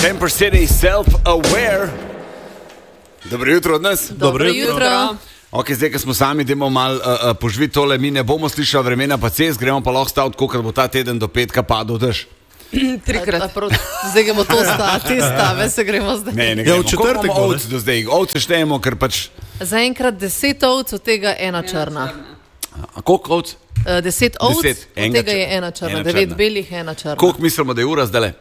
Temper City, Self-Aware. Dobro jutro od nas. Dobro jutro. Ok, zdaj, ko smo sami, idemo malo poživiti tole, mi ne bomo slišali vremena, pa cest, gremo pa lahko staviti, koliko bo ta teden do petka padel dež. Trikrat. Zdaj gremo to stati, stave se gremo zdaj. Ne gremo. v četrtek bo ovc do zdaj. Ovce štejemo, ker pač... Zaenkrat 10 ovc, od tega ena črna. A koliko ovc? 10 ovc, 10, od tega je ena črna. 9 belih, ena črna. Koliko mislimo, da je ura zdaj?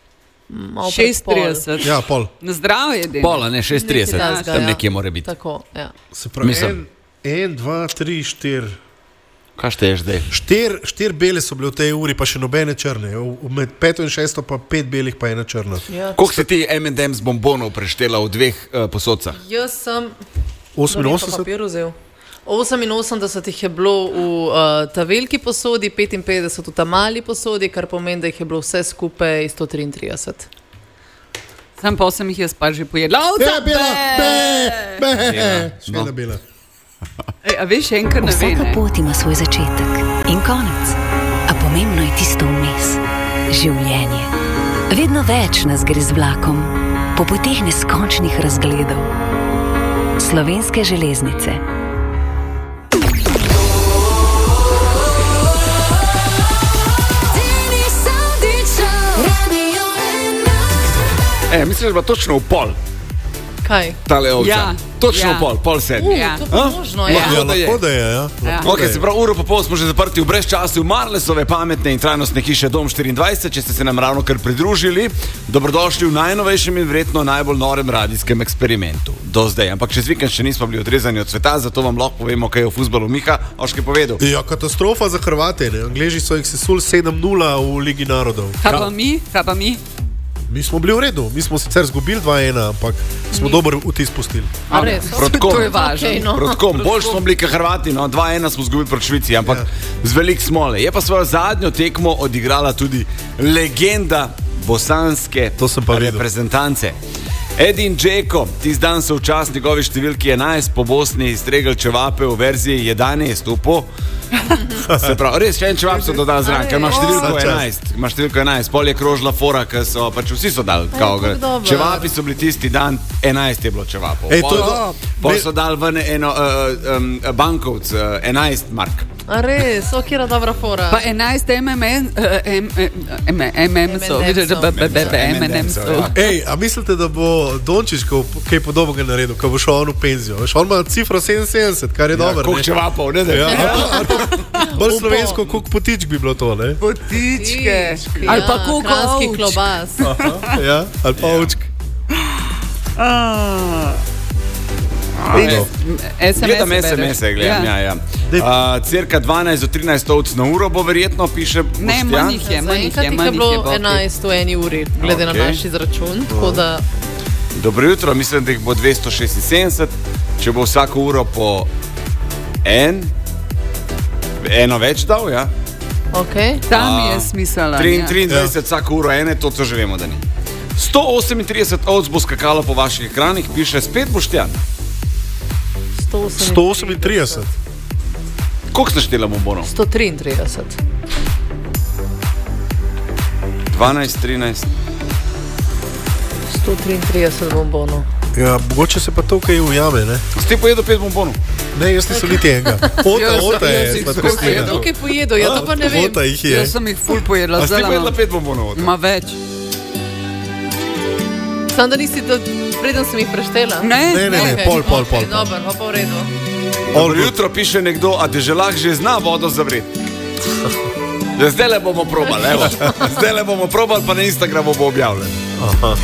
6:30. Ja, pol. Na zdravje, Deni. Pola, ne, 6:30. Tam nekje mora biti. Tako, ja. Se pravi, Mislim. 1, 2, 3, 4. Kaj šteješ zdaj? 4 bele so bile v tej uri, pa še nobene črne. Med 5 in 6 pa 5 belih, pa ena črna. Ja. Koliko si ti M&M's bombonov preštela v dveh posodcah? Jaz sem 88? papir vzel. 88 jih je bilo v ta veliki posodi, 55 v ta mali posodi, kar pomeni, da jih je bilo vse skupaj 133. Sam pa sem jih jaz pa že pojedla. Ja, bela, še No. ena bela. A veš, enkrat ne ve, Vsaka ne? pot ima svoj začetek in konec, a pomembno je tisto vmes. Življenje. Vedno več nas gre z vlakom, po poteh neskončnih razgledov. Slovenske železnice. Misliš, da je bila točno v pol, Kaj? tale ovca? Ja, Točno ja. v pol sedmi. Ja. To pa možno je. Lahko da je. Lahko da je, ja. Ja. Lahko Ok, da je. se pravi, uro pa pol smo že zaprti v brezčasju Marlesove pametne in trajnostne hiše Dom 24, če ste se nam ravno kar pridružili. Dobrodošli v najnovejšem in verjetno najbolj norem radijskem eksperimentu do zdaj. Ampak čez vikend še nismo bili odrezani od sveta, zato vam lahko povemo, kaj je o fuzbalu Miha Oški povedal. Ja, katastrofa za Hrvate. Ne? Angleži so jih sesuli 7-0 v Ligi narodov. Kaj pa mi? Kaj pa mi? Mi smo bili v redu, mi smo sicer zgubili 2-1, ampak smo dober vtis pustili. A res? Proti kom? To je važno. Okej, no. Proti kom? Bolj smo bili kot Hrvati, no, 2-1 smo zgubili proti Švici, ampak z velik smole. Je pa svojo zadnjo tekmo odigrala tudi legenda bosanske To sem pa videl. reprezentance. Edin Džeko, tisti dan so v čast njegovi številki 11 po Bosni izstregli čevape v verziji 11 upo. Se pravi, res še en čevap so dodali zraven, ker ima številko 11. Ima številko 11, pol je krožila fora, ker so pač vsi so dali. kako dobro. Čevapi so bili tisti dan, 11 je bilo čevapov. Ej, to je Pol so dali ven eno bankovc, 11 mark. A res, okira dobra fora. Pa 11 MM-sov. M&M'sov. Ej, a mislite, da bo Dončić kaj podobnega naredil, ko bo šel on v penzijo? Veš, on ima cifro 77, kar je dobro. Koliko čevapov, ne da je. Ja, bolj slovensko, koliko potičk bi bilo to, ne? Potičke. Ali pa koliko kranjski ovč. klobas. Ja, ali pa ovčk. Gledam SMS-e, gledam, ja. Cirka 12 do 13 ovc na uro bo verjetno, piše Ne, Boštjan. manj jih je, manj jih Zaenkrat je, jih je manj jih bilo je. Boki. 11 v eni uri, glede na Okej. naš izračun. Tako da Dobro jutro, mislim, da jih bo 276, če bo vsako uro po eno več dal, ja. okay. Tam je smisela. 23 vsako uro ene, to že vemo, da ni. 138 ovc bo skakalo po vaših ekranih, piše spet Boštjan. 138. Koliko ste štela bombonov? 133. 12, 13. 133 bombonov. Ja, mogoče se pa to kaj ujame, ne? Ste pojedel 5 bombonov? Ne, jaz nisem niti enega. Ota je sladkostina. Tukaj pojedo, ja to pa ne vem. Ota jih je. Jaz sem jih ful pojedla. A ste zdaj pojedla imam- 5 bombonov? Ma več. Sam da nisi, preden sem jih preštela. Ne, Ne, Okej, pol. okej, dobro, pa v redu. Dobro jutro, piše nekdo, a deželah že zna vodo zavreti. Zdaj le bomo probali, evo. Zdaj le bomo probali, pa na Instagramu bo objavljen.